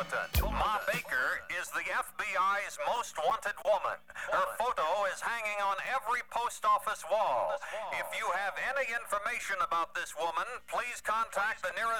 Ma Baker is the FBI's most wanted woman. Her photo is hanging on every post office wall. If you have any information about this woman, please contact the nearest